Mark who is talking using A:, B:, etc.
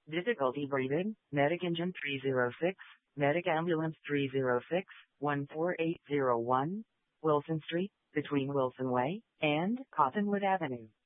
A: Difficulty breathing, medic engine 306, medic ambulance 306, 14801, Wilson Street, between Wilson Way and Cottonwood Avenue.